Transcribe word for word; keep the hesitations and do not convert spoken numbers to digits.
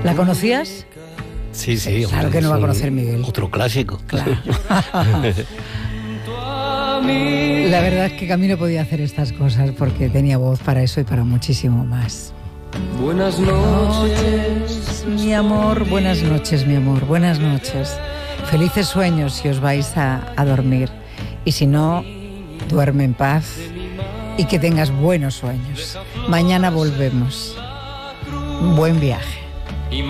¿La conocías? Sí, sí. Claro que no va a conocer Miguel. Otro clásico. Claro. La verdad es que Camilo podía hacer estas cosas porque tenía voz para eso y para muchísimo más. Buenas noches, mi amor, buenas noches, mi amor, buenas noches. Felices sueños si os vais a, a dormir. Y si no, duerme en paz y que tengas buenos sueños. Mañana volvemos. Buen viaje.